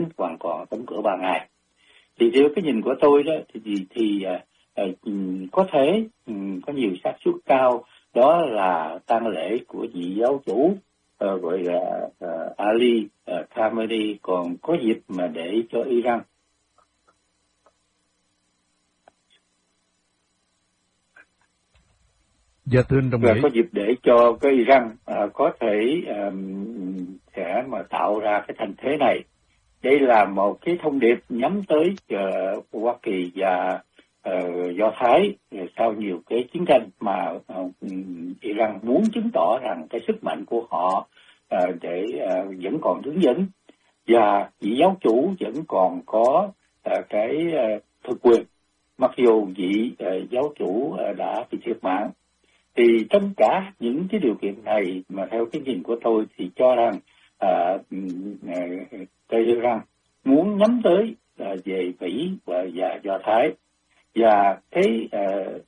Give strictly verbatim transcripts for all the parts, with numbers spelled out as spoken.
hoàn còn đóng cửa ba ngày. Thì theo cái nhìn của tôi đó thì thì, thì uh, uh, có thể um, có nhiều xác suất cao đó là tang lễ của vị giáo chủ uh, gọi là uh, Ali uh, Khamenei còn có dịp mà để cho Iran Dạ thưa anh đồng và ý. có dịp để cho cái Iran uh, có thể um, sẽ mà tạo ra cái thành thế này. Đây là một cái thông điệp nhắm tới uh, Hoa Kỳ và uh, Do Thái sau nhiều cái chiến tranh mà uh, Iran muốn chứng tỏ rằng cái sức mạnh của họ uh, để uh, vẫn còn đứng vững và vị giáo chủ vẫn còn có uh, cái uh, thực quyền mặc dù vị uh, giáo chủ uh, đã bị thiệt mạng. Thì tất cả những cái điều kiện này mà theo cái nhìn của tôi thì cho rằng uh, uh, Tehran muốn nhắm tới uh, về Mỹ và, và Do Thái và cái uh,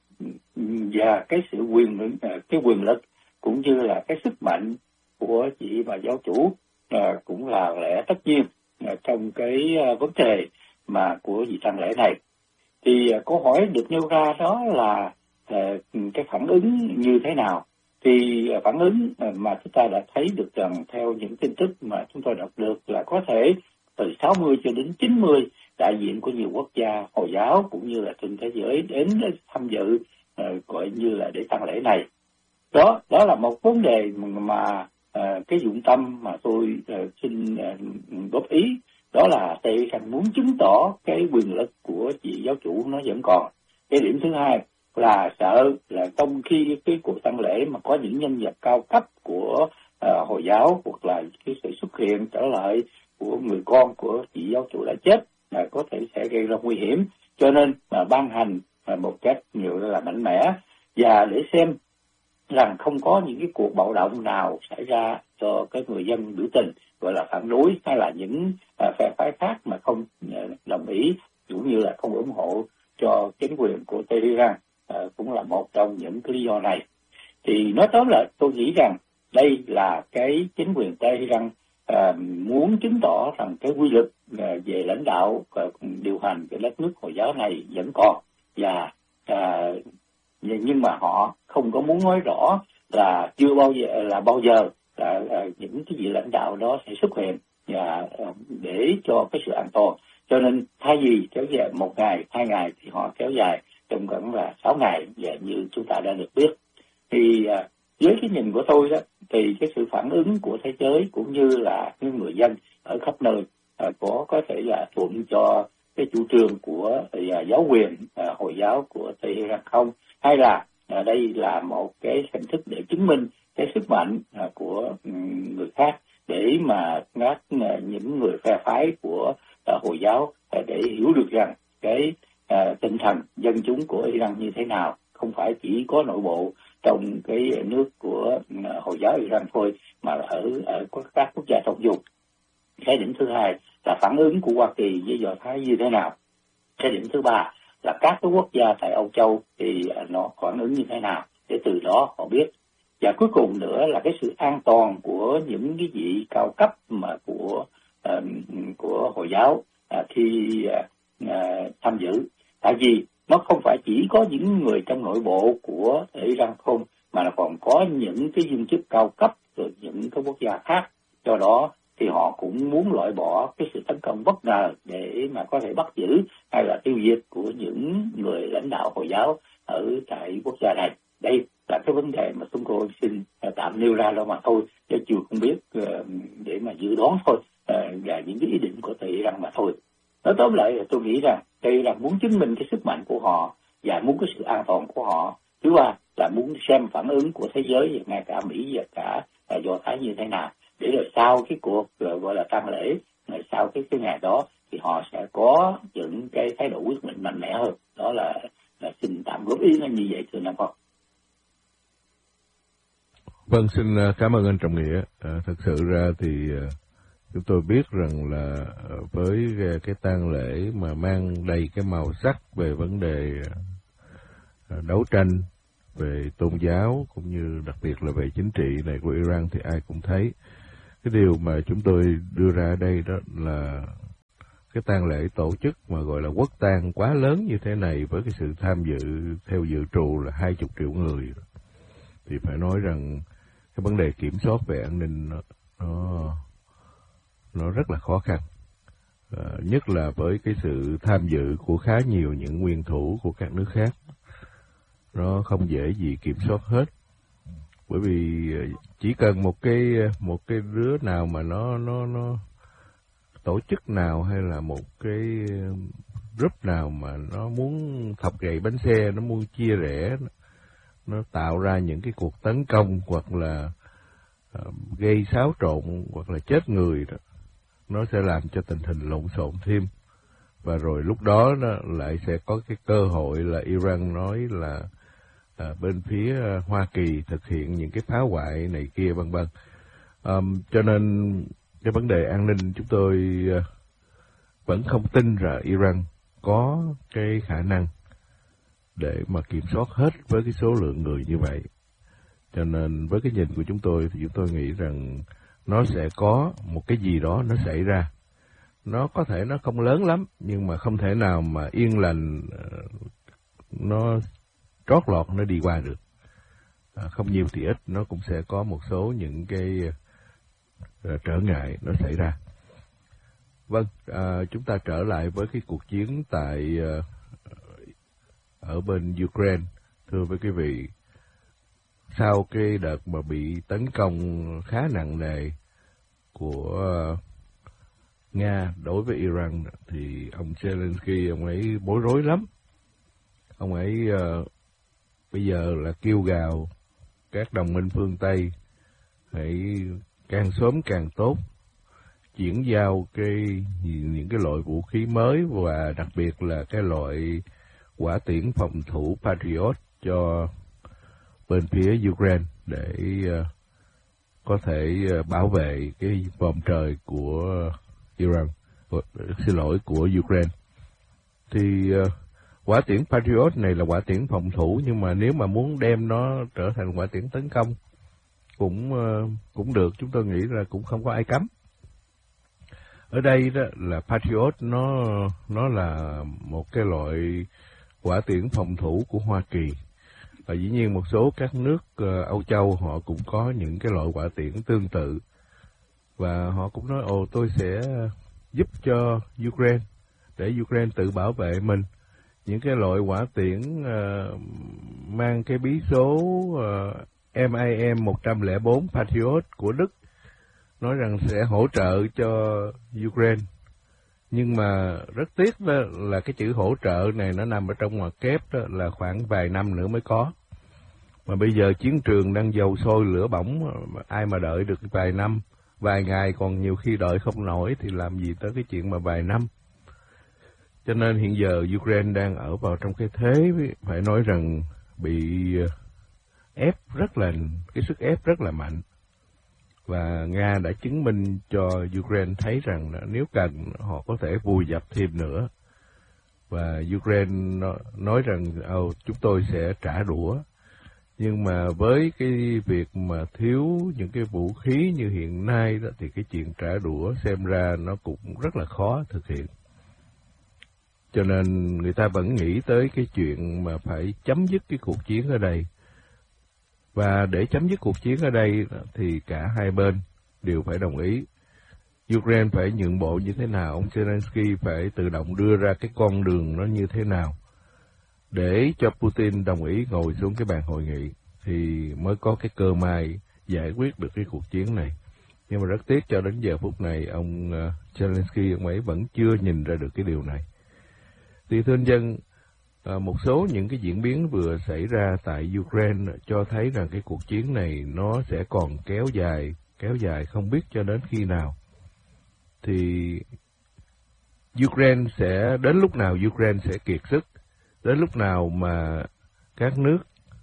và cái sự quyền uh, cái quyền lực cũng như là cái sức mạnh của vị bà giáo chủ uh, cũng là lẽ tất nhiên uh, trong cái uh, vấn đề mà của vị tang lễ này. Thì uh, câu hỏi được nêu ra đó là uh, cái phản ứng như thế nào? Thì uh, phản ứng uh, mà chúng ta đã thấy được rằng theo những tin tức mà chúng tôi đọc được là có thể từ sáu mươi cho đến chín mươi đại diện của nhiều quốc gia Hồi giáo cũng như là trên thế giới đến tham dự uh, gọi như là để tang lễ này. Đó đó là một vấn đề mà uh, cái dụng tâm mà tôi uh, xin uh, góp ý, đó là Tehran muốn chứng tỏ cái quyền lực của vị giáo chủ nó vẫn còn. Cái điểm thứ hai là sợ là trong khi cái cuộc tang lễ mà có những nhân vật cao cấp của uh, Hồi giáo hoặc là cái sự xuất hiện trở lại của người con của vị giáo chủ đã chết là có thể sẽ gây ra nguy hiểm, cho nên mà ban hành một cách nhiều là mạnh mẽ và để xem rằng không có những cái cuộc bạo động nào xảy ra cho cái người dân biểu tình gọi là phản đối hay là những uh, phe phái khác mà không uh, đồng ý cũng như là không ủng hộ cho chính quyền của Tehran uh, cũng là một trong những cái lý do này. Thì nói tóm lại tôi nghĩ rằng đây là cái chính quyền Tehran uh, muốn chứng tỏ rằng cái quy lực uh, về lãnh đạo uh, điều hành cái đất nước Hồi giáo này vẫn còn và uh, nhưng mà họ không có muốn nói rõ là chưa bao giờ là bao giờ là, là những cái vị lãnh đạo đó sẽ xuất hiện và uh, để cho cái sự an toàn. Cho nên thay vì kéo dài một ngày, hai ngày thì họ kéo dài trong khoảng là sáu ngày và như chúng ta đã được biết. Thì uh, với cái nhìn của tôi đó thì cái sự phản ứng của thế giới cũng như là những người dân ở khắp nơi uh, có có thể là thuận cho cái chủ trương của uh, giáo quyền uh, Hồi giáo của Tehran không, hay là uh, đây là một cái hình thức để chứng minh cái sức mạnh uh, của um, người khác để mà các uh, những người phe phái của uh, Hồi giáo uh, để hiểu được rằng cái uh, tinh thần dân chúng của Iran như thế nào, không phải chỉ có nội bộ trong cái nước của uh, Hồi giáo Iran thôi mà ở ở các quốc gia trong vùng. Cái điểm thứ hai là phản ứng của Hoa Kỳ với Do Thái như thế nào. Cái điểm thứ ba là các cái quốc gia tại Âu Châu thì nó phản ứng như thế nào để từ đó họ biết. Và cuối cùng nữa là cái sự an toàn của những cái vị cao cấp mà của uh, của Hồi giáo uh, khi uh, tham dự. Tại vì nó không phải chỉ có những người trong nội bộ của Iran không, mà là còn có những cái viên chức cao cấp từ những cái quốc gia khác. Do đó thì họ cũng muốn loại bỏ cái sự tấn công bất ngờ để mà có thể bắt giữ hay là tiêu diệt của những người lãnh đạo Hồi giáo ở tại quốc gia này. Đây là cái vấn đề mà chúng tôi xin tạm nêu ra đó mà thôi, chứ chưa không biết để mà dự đoán thôi và những cái ý định của Tehran mà thôi. Nói tóm lại tôi nghĩ rằng đây là muốn chứng minh cái sức mạnh của họ và muốn cái sự an toàn của họ. Thứ ba là muốn xem phản ứng của thế giới, ngay cả Mỹ và cả Do Thái như thế nào, để rồi sau cái cuộc gọi là tang lễ, rồi sau cái cái ngày đó thì họ sẽ có những cái thái độ quyết định mạnh mẽ hơn. Đó là, là xin tạm góp ý như vậy thưa Nam Phong. Vâng, xin cảm ơn anh Trọng Nghĩa. À, thật sự ra thì chúng tôi biết rằng là với cái tang lễ mà mang đầy cái màu sắc về vấn đề đấu tranh về tôn giáo cũng như đặc biệt là về chính trị này của Iran thì ai cũng thấy cái điều mà chúng tôi đưa ra đây đó là cái tang lễ tổ chức mà gọi là quốc tang quá lớn như thế này, với cái sự tham dự theo dự trù là hai mươi triệu người, thì phải nói rằng cái vấn đề kiểm soát về an ninh nó nó, nó rất là khó khăn. À, nhất là với cái sự tham dự của khá nhiều những nguyên thủ của các nước khác, nó không dễ gì kiểm soát hết. Bởi vì chỉ cần một cái một cái đứa nào mà nó nó nó tổ chức nào hay là một cái group nào mà nó muốn thọc gậy bánh xe, nó muốn chia rẽ, nó tạo ra những cái cuộc tấn công hoặc là uh, gây xáo trộn hoặc là chết người đó, nó sẽ làm cho tình hình lộn xộn thêm. Và rồi lúc đó nó lại sẽ có cái cơ hội là Iran nói là à, bên phía Hoa Kỳ thực hiện những cái phá hoại này kia vân vân. Um, cho nên cái vấn đề an ninh chúng tôi uh, vẫn không tin là Iran có cái khả năng để mà kiểm soát hết với cái số lượng người như vậy. Cho nên với cái nhìn của chúng tôi thì chúng tôi nghĩ rằng nó sẽ có một cái gì đó nó xảy ra. Nó có thể nó không lớn lắm, nhưng mà không thể nào mà yên lành nó trót lọt nó đi qua được. À, không nhiều thì ít, nó cũng sẽ có một số những cái uh, trở ngại nó xảy ra. Vâng, à, chúng ta trở lại với cái cuộc chiến tại uh, ở bên Ukraine. Thưa với quý vị, sau cái đợt mà bị tấn công khá nặng nề của uh, Nga đối với Iran, thì ông Zelensky ông ấy bối rối lắm. Ông ấy uh, bây giờ là kêu gào các đồng minh phương Tây hãy càng sớm càng tốt chuyển giao cái những cái loại vũ khí mới, và đặc biệt là cái loại hỏa tiễn phòng thủ Patriot cho bên phía Ukraine để uh, có thể uh, bảo vệ cái vòm trời của Iran, uh, xin lỗi của Ukraine. Thì uh, hỏa tiễn Patriot này là hỏa tiễn phòng thủ, nhưng mà nếu mà muốn đem nó trở thành hỏa tiễn tấn công cũng uh, cũng được, chúng tôi nghĩ là cũng không có ai cấm. Ở đây đó là Patriot nó nó là một cái loại hỏa tiễn phòng thủ của Hoa Kỳ. Và dĩ nhiên một số các nước uh, Âu Châu họ cũng có những cái loại hỏa tiễn tương tự. Và họ cũng nói, ồ tôi sẽ giúp cho Ukraine, để Ukraine tự bảo vệ mình. Những cái loại hỏa tiễn uh, mang cái bí số uh, M I M một không bốn Patriot của Đức nói rằng sẽ hỗ trợ cho Ukraine. Nhưng mà rất tiếc đó là cái chữ hỗ trợ này nó nằm ở trong ngoặc kép đó, là khoảng vài năm nữa mới có. Mà bây giờ chiến trường đang dầu sôi lửa bỏng, ai mà đợi được vài năm, vài ngày, còn nhiều khi đợi không nổi thì làm gì tới cái chuyện mà vài năm. Cho nên hiện giờ Ukraine đang ở vào trong cái thế phải nói rằng bị ép rất là, cái sức ép rất là mạnh. Và Nga đã chứng minh cho Ukraine thấy rằng là nếu cần họ có thể vùi dập thêm nữa. Và Ukraine nói rằng oh, chúng tôi sẽ trả đũa. Nhưng mà với cái việc mà thiếu những cái vũ khí như hiện nay đó, thì cái chuyện trả đũa xem ra nó cũng rất là khó thực hiện. Cho nên người ta vẫn nghĩ tới cái chuyện mà phải chấm dứt cái cuộc chiến ở đây. Và để chấm dứt cuộc chiến ở đây thì cả hai bên đều phải đồng ý. Ukraine phải nhượng bộ như thế nào, ông Zelensky phải tự động đưa ra cái con đường nó như thế nào để cho Putin đồng ý ngồi xuống cái bàn hội nghị, thì mới có cái cơ may giải quyết được cái cuộc chiến này. Nhưng mà rất tiếc cho đến giờ phút này ông uh, Zelensky ông ấy vẫn chưa nhìn ra được cái điều này. Thì thưa anh dân, À, một số những cái diễn biến vừa xảy ra tại Ukraine cho thấy rằng cái cuộc chiến này nó sẽ còn kéo dài, kéo dài không biết cho đến khi nào. Thì Ukraine sẽ, đến lúc nào Ukraine sẽ kiệt sức, đến lúc nào mà các nước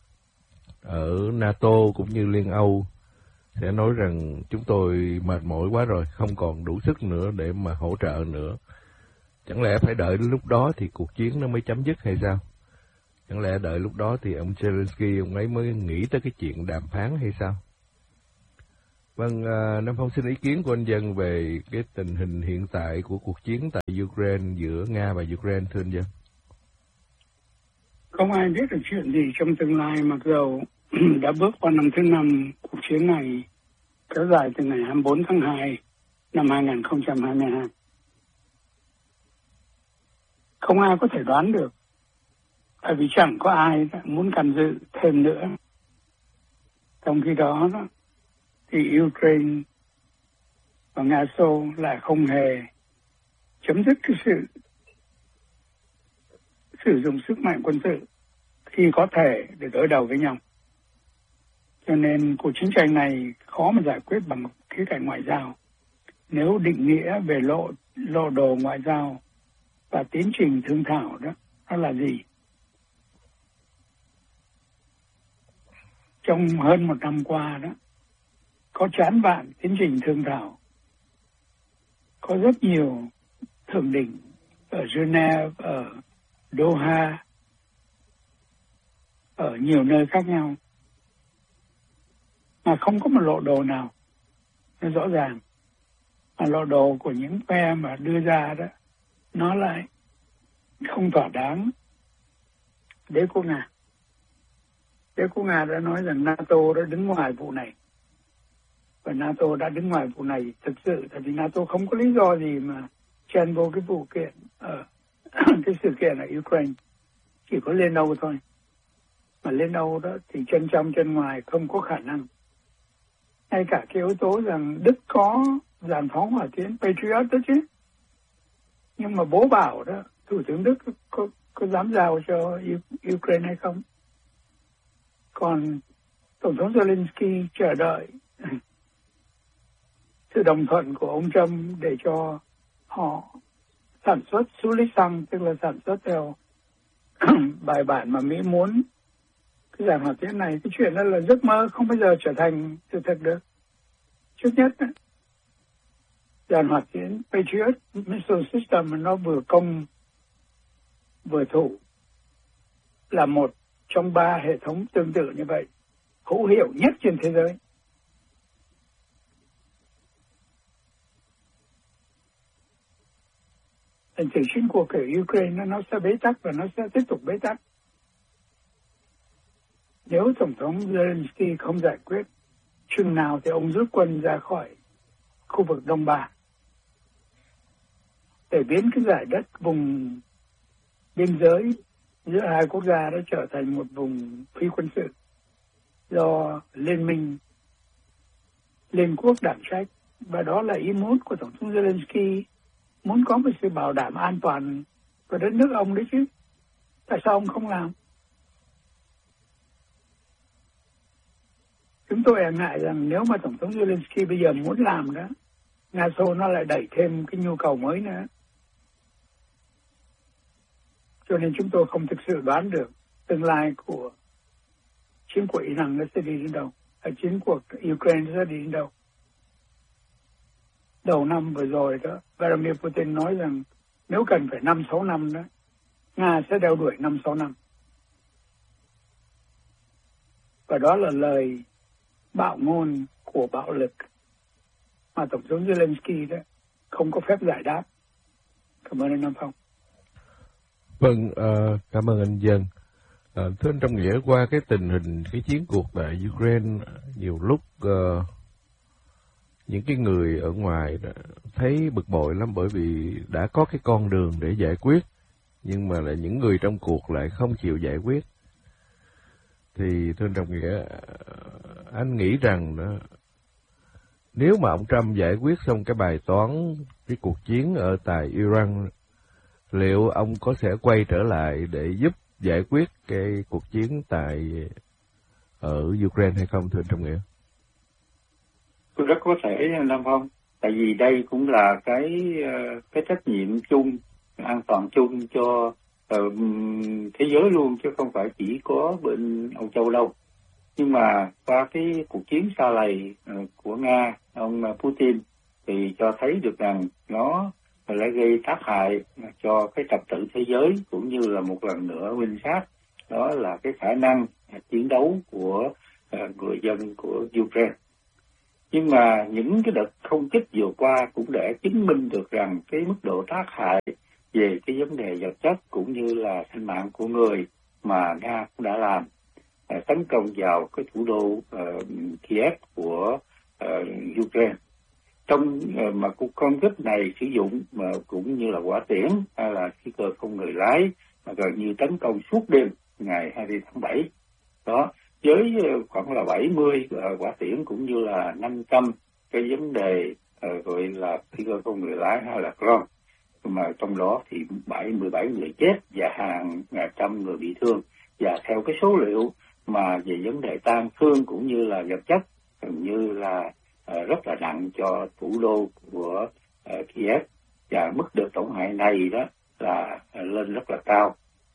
ở NATO cũng như Liên Âu sẽ nói rằng chúng tôi mệt mỏi quá rồi, không còn đủ sức nữa để mà hỗ trợ nữa. Chẳng lẽ phải đợi đến lúc đó thì cuộc chiến nó mới chấm dứt hay sao? Chẳng lẽ đợi lúc đó thì ông Zelensky ông ấy mới nghĩ tới cái chuyện đàm phán hay sao? Vâng, à, Nam Phong xin ý kiến của anh Dân về cái tình hình hiện tại của cuộc chiến tại Ukraine giữa Nga và Ukraine, thưa anh Dân. Không ai biết được chuyện gì trong tương lai, mặc dầu đã bước qua năm thứ năm cuộc chiến này kéo dài từ ngày hai mươi bốn tháng hai năm hai nghìn không trăm hai mươi hai. Không ai có thể đoán được, tại vì chẳng có ai muốn can dự thêm nữa. Trong khi đó, thì Ukraine và Nga Xô lại không hề chấm dứt cái sự sử dụng sức mạnh quân sự khi có thể để đối đầu với nhau. Cho nên cuộc chiến tranh này khó mà giải quyết bằng khía cạnh ngoại giao. Nếu định nghĩa về lộ lộ đồ ngoại giao và tiến trình thương thảo đó, nó là gì? Trong hơn một năm qua đó, có chán vạn tiến trình thương thảo. Có rất nhiều thượng đỉnh ở Geneva, ở Doha, ở nhiều nơi khác nhau, mà không có một lộ đồ nào nó rõ ràng. Mà lộ đồ của những phe mà đưa ra đó, nó lại không thỏa đáng đế quốc Nga. Đế quốc Nga đã nói rằng NATO đã đứng ngoài vụ này. Và NATO đã đứng ngoài vụ này thực sự, tại vì NATO không có lý do gì mà chen vô cái vụ kiện ở cái sự kiện ở Ukraine. Chỉ có Liên Âu thôi. Mà Liên Âu đó thì chân trong chân ngoài không có khả năng. Ngay cả cái yếu tố rằng Đức có dàn phóng hỏa tiễn Patriot đó chứ. Nhưng mà bố bảo đó, Thủ tướng Đức có, có dám giao cho Ukraine hay không? Còn Tổng thống Zelensky chờ đợi sự đồng thuận của ông Trump để cho họ sản xuất số lít xăng, tức là sản xuất theo bài bản mà Mỹ muốn. Cái dàn hỏa tiễn này, cái chuyện đó là giấc mơ, không bao giờ trở thành sự thật được. Trước nhất, dàn hỏa tiễn Patriot Missile System nó vừa công vừa thủ, là một trong ba hệ thống tương tự như vậy, hữu hiệu nhất trên thế giới. Thành thử chiến cuộc ở Ukraine nó sẽ bế tắc và nó sẽ tiếp tục bế tắc. Nếu Tổng thống Zelensky không giải quyết, chừng nào thì ông rút quân ra khỏi khu vực Đông Ba để biến cái giải đất vùng biên giới giữa hai quốc gia đã trở thành một vùng phi quân sự do Liên minh Liên Quốc đảm trách. Và đó là ý muốn của Tổng thống Zelensky, muốn có một sự bảo đảm an toàn của đất nước ông đấy chứ. Tại sao ông không làm? Chúng tôi e ngại rằng nếu mà Tổng thống Zelensky bây giờ muốn làm đó, Nga Xô nó lại đẩy thêm cái nhu cầu mới nữa. Cho nên chúng tôi không thực sự đoán được tương lai của chiến cuộc Iran nó sẽ đi đến đâu, ở chiến cuộc Ukraine sẽ đi đến đâu. Đầu năm vừa rồi đó, Vladimir Putin nói rằng nếu cần phải năm sáu năm đó, Nga sẽ đeo đuổi năm sáu năm. Và đó là lời bạo ngôn của bạo lực mà Tổng thống Zelensky đó không có phép giải đáp. Cảm ơn anh Nam Phong. Vâng, uh, cảm ơn anh Dân. Uh, thưa anh Trọng Nghĩa, qua cái tình hình cái chiến cuộc tại Ukraine, nhiều lúc uh, những cái người ở ngoài thấy bực bội lắm, bởi vì đã có cái con đường để giải quyết, nhưng mà là những người trong cuộc lại không chịu giải quyết. Thì thưa anh Trọng Nghĩa, anh nghĩ rằng đó, nếu mà ông Trump giải quyết xong cái bài toán cái cuộc chiến ở tại Iran, liệu ông có sẽ quay trở lại để giúp giải quyết cái cuộc chiến tại ở Ukraine hay không, thưa anh Trọng Nghĩa? Tôi rất có thể, Nam Phong, tại vì đây cũng là cái cái trách nhiệm chung, an toàn chung cho uh, thế giới luôn, chứ không phải chỉ có bên Âu Châu đâu. Nhưng mà qua cái cuộc chiến xa lầy uh, của Nga, ông Putin thì cho thấy được rằng nó lại gây tác hại cho cái trật tự thế giới, cũng như là một lần nữa minh xác đó là cái khả năng chiến đấu của uh, người dân của Ukraine. Nhưng mà những cái đợt không kích vừa qua cũng để chứng minh được rằng cái mức độ tác hại về cái vấn đề vật chất cũng như là sinh mạng của người mà Nga cũng đã làm, à, tấn công vào cái thủ đô uh, Kiev của uh, Ukraine. Trong uh, mà cuộc không kích này sử dụng mà cũng như là quả tiễn hay là phi cơ không người lái mà gần như tấn công suốt đêm ngày hai mươi tháng bảy đó, với khoảng là bảy mươi uh, quả tiễn cũng như là năm trăm cái vấn đề uh, gọi là phi cơ không người lái hay là drone, mà trong đó thì mười bảy người chết và hàng trăm người bị thương. Và theo cái số liệu mà về vấn đề tang thương cũng như là vật chất gần như là uh, rất là nặng cho thủ đô của uh, Kiev, và mức độ tổn hại này đó là uh, lên rất là cao.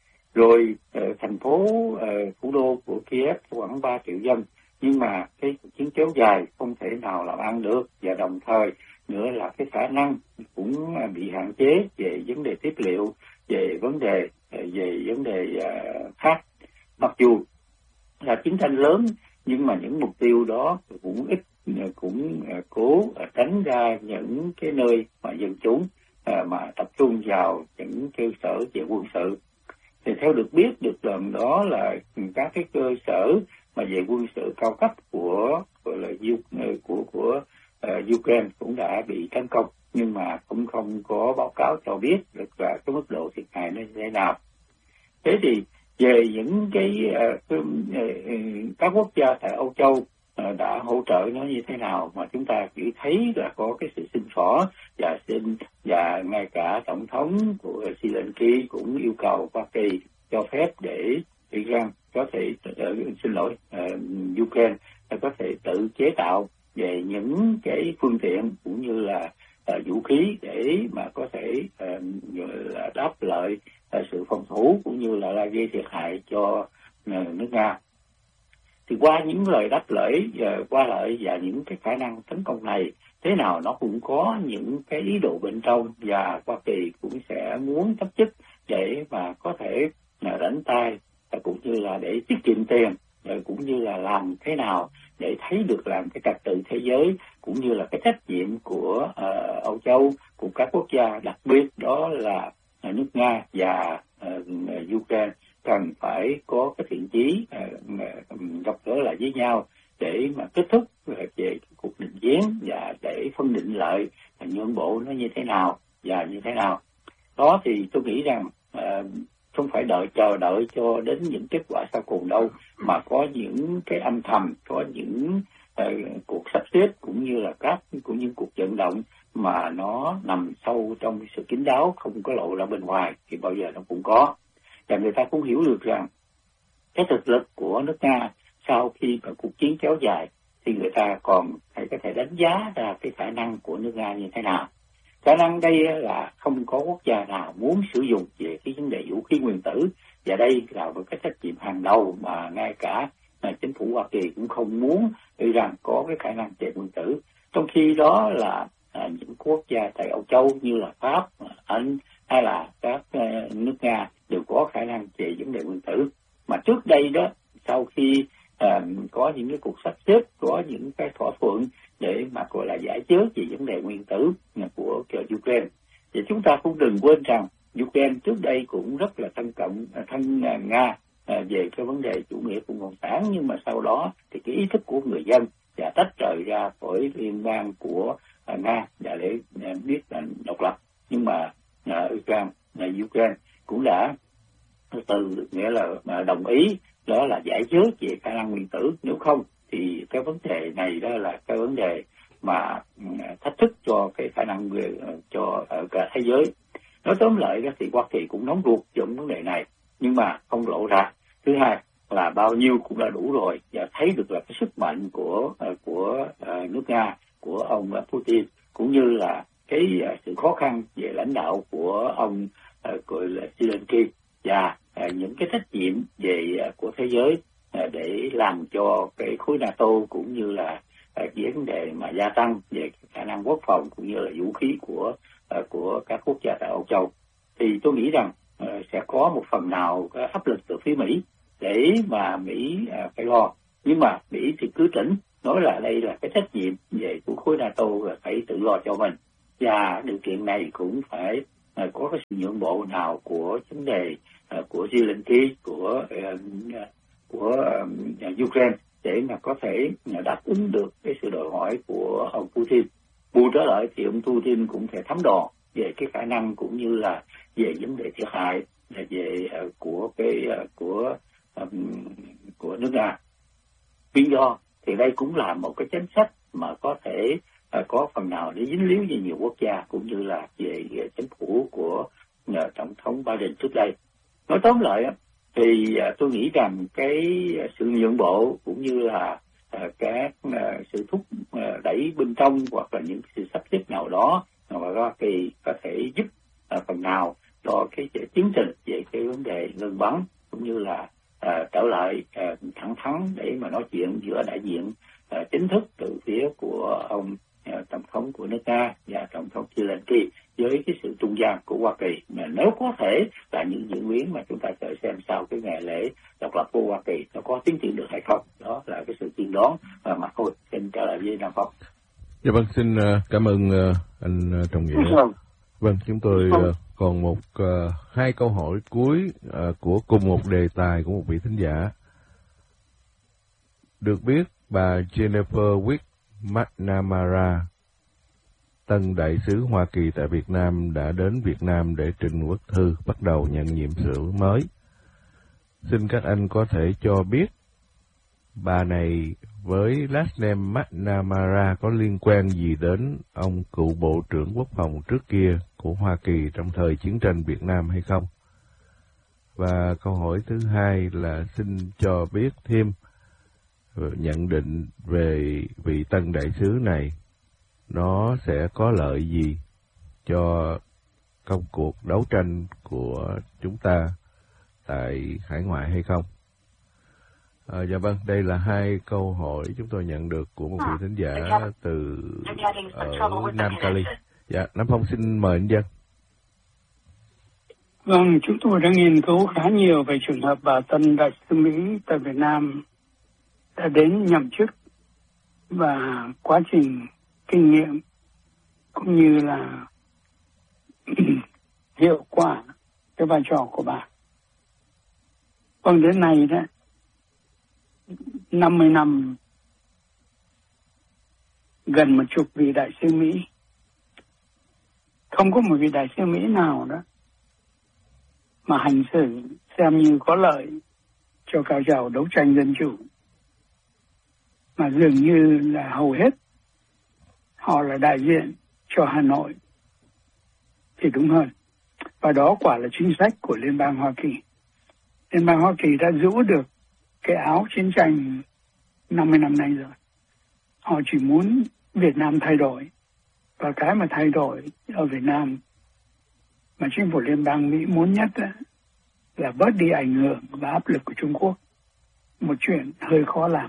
Rồi uh, thành phố uh, thủ đô của Kiev khoảng ba triệu dân, nhưng mà cái cuộc chiến kéo dài không thể nào làm ăn được, và đồng thời nữa là cái khả năng cũng bị hạn chế về vấn đề tiếp liệu, về vấn đề về vấn đề uh, khác. Mặc dù là chiến tranh lớn nhưng mà những mục tiêu đó cũng ít cũng uh, cố uh, tránh ra những cái nơi mà dân chúng uh, mà tập trung vào những cơ sở về quân sự. Thì theo được biết được rằng đó là các cái cơ sở mà về quân sự cao cấp của gọi là của của uh, Ukraine cũng đã bị tấn công, nhưng mà cũng không có báo cáo cho biết được là cái mức độ thiệt hại nó như thế nào. Thế thì về những cái uh, uh, các quốc gia tại Âu Châu uh, đã hỗ trợ nó như thế nào, mà chúng ta chỉ thấy là có cái sự xin xỏ và xin và ngay cả tổng thống của Zelensky cũng yêu cầu Hoa Kỳ cho phép để Iran có thể uh, xin lỗi uh, Ukraine có thể tự chế tạo về những cái phương tiện cũng như là uh, vũ khí để mà có thể uh, là đáp lợi uh, sự phòng thủ cũng như là, là gây thiệt hại cho uh, nước Nga. Thì qua những lời đáp lợi uh, qua lợi và những cái khả năng tấn công này, thế nào nó cũng có những cái ý đồ bên trong, và Hoa Kỳ cũng sẽ muốn chấp chức để mà có thể uh, rảnh tay uh, cũng như là để tiết kiệm tiền, uh, cũng như là làm thế nào để thấy được làm cái trật tự thế giới cũng như là cái trách nhiệm của uh, Âu Châu, của các quốc gia, đặc biệt đó là uh, nước Nga và uh, Ukraine cần phải có cái thiện chí uh, gặp gỡ lại với nhau để mà kết thúc uh, về cuộc định chiến và để phân định lợi uh, nhượng bộ nó như thế nào và như thế nào. Đó thì tôi nghĩ rằng uh, không phải đợi chờ đợi cho đến những kết quả sau cùng đâu, mà có những cái âm thầm, có những uh, cuộc sắp xếp cũng như là các cũng những cuộc vận động mà nó nằm sâu trong sự kín đáo, không có lộ ra bên ngoài, thì bao giờ nó cũng có. Và người ta cũng hiểu được rằng cái thực lực của nước Nga sau khi mà cuộc chiến kéo dài thì người ta còn phải có thể đánh giá ra cái khả năng của nước Nga như thế nào. Khả năng đây là không có quốc gia nào muốn sử dụng về cái vấn đề vũ khí nguyên tử, và đây là một cái trách nhiệm hàng đầu mà ngay cả à, chính phủ Hoa Kỳ cũng không muốn Iran có cái khả năng về nguyên tử. Trong khi đó là à, những quốc gia tại Âu Châu như là Pháp, Anh hay là các à, nước Nga đều có khả năng về vấn đề nguyên tử. Mà trước đây đó, sau khi à, có những cái cuộc sắp xếp, có những cái thỏa thuận để mà gọi là giải chớ về vấn đề nguyên tử của Ukraine, thì chúng ta cũng đừng quên rằng Ukraine trước đây cũng rất là thân cận thân Nga về cái vấn đề chủ nghĩa cộng sản, nhưng mà sau đó thì cái ý thức của người dân và tách rời ra khỏi liên bang của Nga và để biết là độc lập. Nhưng mà Ukraine, Ukraine cũng đã từ nghĩa là đồng ý đó là giải chớ về khả năng nguyên tử, nếu không thì cái vấn đề này đó là cái vấn đề mà thách thức cho cái khả năng về cho cả thế giới. Nói tóm lại đó thì Hoa Kỳ cũng nóng ruột trong vấn đề này, nhưng mà không lộ ra. Thứ hai là bao nhiêu cũng đã đủ rồi, và thấy được là cái sức mạnh của của nước Nga, của ông Putin, cũng như là cái sự khó khăn về lãnh đạo của ông gọi là Zelensky, và những cái trách nhiệm về của thế giới để làm cho cái khối NATO cũng như là vấn đề mà gia tăng về khả năng quốc phòng cũng như là vũ khí của của các quốc gia tại Âu Châu, thì tôi nghĩ rằng sẽ có một phần nào áp lực từ phía Mỹ để mà Mỹ phải lo. Nhưng mà Mỹ thì cứ tỉnh nói là đây là cái trách nhiệm về của khối NATO là phải tự lo cho mình, và điều kiện này cũng phải uh, có cái sự nhượng bộ nào của vấn đề uh, của Zelensky, của uh, của uh, Ukraine để mà có thể uh, đáp ứng được cái sự đòi hỏi của ông Putin. Bù trở lại thì ông Putin cũng phải thấm đo về cái khả năng cũng như là về vấn đề thiệt hại là về uh, của cái uh, của um, của nước Nga. Nguyên do thì đây cũng là một cái chính sách mà có thể uh, có phần nào để dính líu với nhiều quốc gia cũng như là về, về chính phủ của uh, tổng thống Biden trước đây. Nói tóm lại thì uh, tôi nghĩ rằng cái sự nhượng bộ cũng như là uh, các uh, sự thúc uh, đẩy bên trong hoặc là những sự sắp xếp nào đó mà Hoa Kỳ có thể giúp uh, phần nào cho cái tiến trình về cái vấn đề ngừng bắn cũng như là uh, trở lại uh, thẳng thắn để mà nói chuyện giữa đại diện uh, chính thức từ phía của ông uh, tổng thống của nước Nga và tổng thống Zelensky với cái sự trung gian của Hoa Kỳ, mà nếu có thể là những diễn biến mà chúng ta sẽ xem sau cái ngày lễ độc lập của Hoa Kỳ nó có tiến triển được hay không. Đó là cái sự tiên đoán uh, mà thôi. Xin trở lại với Nam Phong. Dạ vâng, xin uh, cảm ơn uh, anh uh, Trọng Nghĩa. Vâng, chúng tôi uh, còn một uh, hai câu hỏi cuối uh, của cùng một đề tài của một vị thính giả. Được biết bà Jennifer Wick McNamara, tân đại sứ Hoa Kỳ tại Việt Nam, đã đến Việt Nam để trình quốc thư bắt đầu nhận nhiệm vụ mới. Xin các anh có thể cho biết bà này với last name McNamara có liên quan gì đến ông cựu Bộ trưởng Quốc phòng trước kia của Hoa Kỳ trong thời chiến tranh Việt Nam hay không? Và câu hỏi thứ hai là xin cho biết thêm nhận định về vị tân đại sứ này, nó sẽ có lợi gì cho công cuộc đấu tranh của chúng ta tại hải ngoại hay không? À, dạ vâng, đây là hai câu hỏi chúng tôi nhận được của một vị thính giả từ ở Nam Cali. Dạ, Nam Phong xin mời anh Dân. Vâng, chúng tôi đã nghiên cứu khá nhiều về trường hợp bà tân đại sứ Mỹ tại Việt Nam đã đến nhậm chức và quá trình kinh nghiệm cũng như là hiệu quả cái vai trò của bà. Vâng, đến nay đó, năm mươi năm, gần một chục vị đại sứ Mỹ, không có một vị đại sứ Mỹ nào đó mà hành xử xem như có lợi cho cao trào đấu tranh dân chủ, mà dường như là hầu hết họ là đại diện cho Hà Nội thì đúng hơn. Và đó quả là chính sách của Liên bang Hoa Kỳ. Liên bang Hoa Kỳ đã giữ được cái áo chiến tranh năm mươi năm nay rồi. Họ chỉ muốn Việt Nam thay đổi. Và cái mà thay đổi ở Việt Nam mà chính phủ Liên bang Mỹ muốn nhất là bớt đi ảnh hưởng và áp lực của Trung Quốc. Một chuyện hơi khó làm.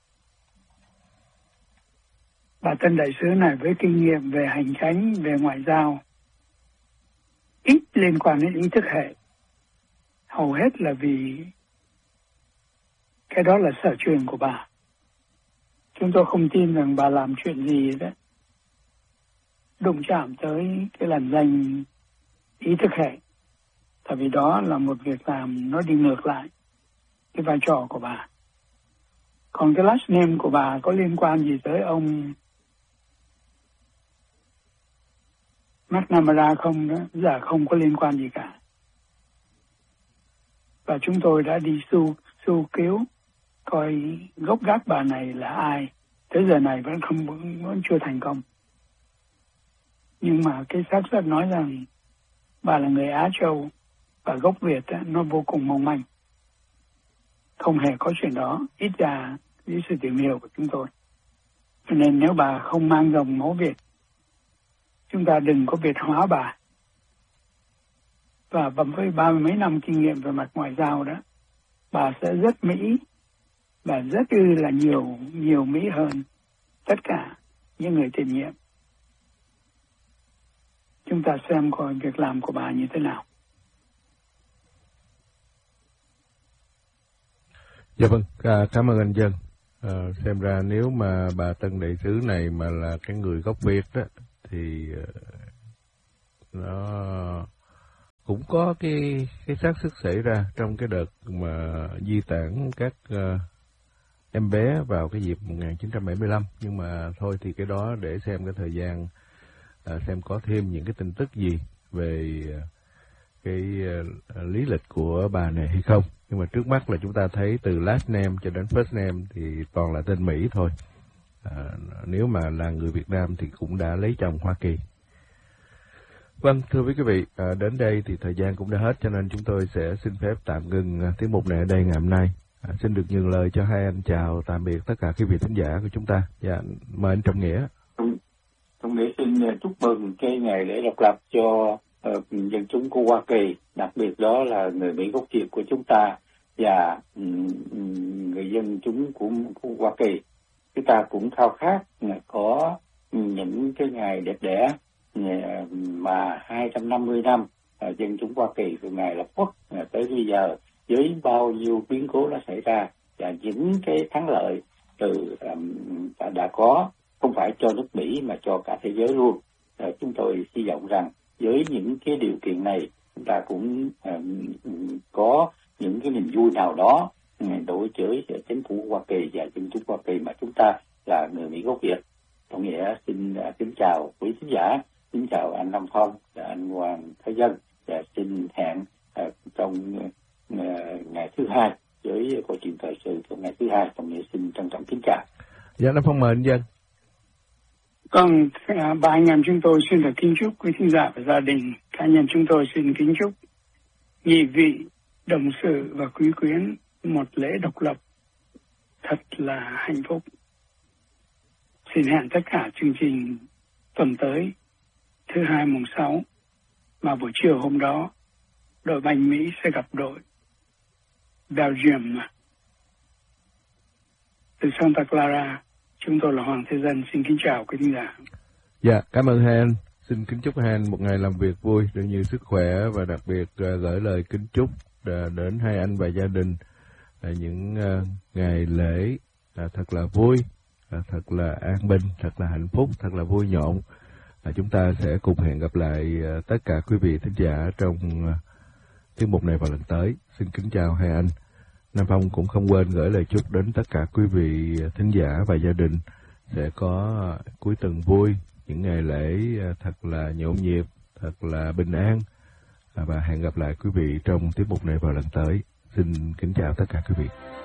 Bà tân đại sứ này với kinh nghiệm về hành chánh, về ngoại giao, ít liên quan đến ý thức hệ. Hầu hết là vì cái đó là sở trường của bà. Chúng tôi không tin rằng bà làm chuyện gì đó đụng chạm tới cái làn danh ý thức hệ. Tại vì đó là một việc làm nó đi ngược lại cái vai trò của bà. Còn cái last name của bà có liên quan gì tới ông McNamara không đó? Dạ không có liên quan gì cả. Và chúng tôi đã đi su, su cứu coi gốc gác bà này là ai. Tới giờ này vẫn không vẫn chưa thành công. Nhưng mà cái xác suất nói rằng bà là người Á Châu và gốc Việt đó, nó vô cùng mong manh. Không hề có chuyện đó, ít ra dưới sự tìm hiểu của chúng tôi. Cho nên nếu bà không mang dòng máu Việt, chúng ta đừng có Việt hóa bà. Và với ba mươi mấy năm kinh nghiệm về mặt ngoại giao đó, bà sẽ rất Mỹ và rất ư là nhiều nhiều Mỹ hơn tất cả những người tiền nhiệm. Chúng ta xem coi việc làm của bà như thế nào. Dạ vâng, à, cảm ơn anh Dân. À, xem ra nếu mà bà Tân đại sứ này mà là cái người gốc Việt đó thì nó cũng có cái cái xác suất xảy ra trong cái đợt mà di tản các uh, em bé vào cái dịp một nghìn chín trăm bảy mươi lăm. Nhưng mà thôi thì cái đó để xem cái thời gian, uh, xem có thêm những cái tin tức gì về uh, cái uh, lý lịch của bà này hay không. Nhưng mà trước mắt là chúng ta thấy từ last name cho đến first name thì toàn là tên Mỹ thôi. À, nếu mà là người Việt Nam thì cũng đã lấy chồng Hoa Kỳ. Vâng, thưa quý vị, à, đến đây thì thời gian cũng đã hết, cho nên chúng tôi sẽ xin phép tạm ngừng à, tiết mục này ở đây ngày hôm nay. À, xin được nhường lời cho hai anh chào tạm biệt tất cả quý vị thính giả của chúng ta. Dạ, mời anh Trọng Nghĩa. Trọng Nghĩa xin chúc mừng cái ngày lễ độc lập cho uh, dân chúng của Hoa Kỳ, đặc biệt đó là người Mỹ gốc Việt của chúng ta và um, người dân chúng của, của Hoa Kỳ. Chúng ta cũng khao khát có những cái ngày đẹp đẽ mà hai trăm năm mươi năm dân chúng Hoa Kỳ từ ngày lập quốc tới bây giờ với bao nhiêu biến cố đã xảy ra và những cái thắng lợi từ um, đã có không phải cho nước Mỹ mà cho cả thế giới luôn. À, chúng tôi hy vọng rằng với những cái điều kiện này chúng ta cũng um, có những cái niềm vui nào đó đối với chính phủ Hoa Kỳ và dân chúng Hoa Kỳ mà chúng ta là người Mỹ gốc Việt. Trọng Nghĩa xin uh, kính chào quý khán giả, kính chào anh Lâm Phong và anh Hoàng Thế Dân và xin hẹn uh, trong uh, ngày thứ hai với câu chuyện thời sự trong ngày thứ hai. Trọng Nghĩa xin trân trọng kính chào. Dạ, Lâm Phong mời anh Dân. Còn uh, ba anh em chúng tôi xin được kính chúc quý khán giả và gia đình. Cá nhân chúng tôi xin kính chúc nhị vị đồng sự và quý quyến một lễ độc lập thật là hạnh phúc. Xin hẹn tất cả chương trình tuần tới thứ hai mùng sáu, mà buổi chiều hôm đó đội banh Mỹ sẽ gặp đội Belgium. Từ Santa Clara, chúng tôi là Hoàng Thế Dân xin kính chào quý khán giả. Dạ, cảm ơn hai anh. Xin kính chúc hai anh một ngày làm việc vui, được nhiều sức khỏe và đặc biệt uh, gửi lời kính chúc uh, đến hai anh và gia đình uh, những uh, ngày lễ uh, thật là vui, uh, thật là an bình, thật là hạnh phúc, thật là vui nhộn. Uh, chúng ta sẽ cùng hẹn gặp lại uh, tất cả quý vị thính giả trong uh, tiết mục này vào lần tới. Xin kính chào hai anh. Nam Phong cũng không quên gửi lời chúc đến tất cả quý vị thính giả và gia đình sẽ có uh, cuối tuần vui, những ngày lễ thật là nhộn nhịp, thật là bình an, và hẹn gặp lại quý vị trong tiết mục này vào lần tới. Xin kính chào tất cả quý vị.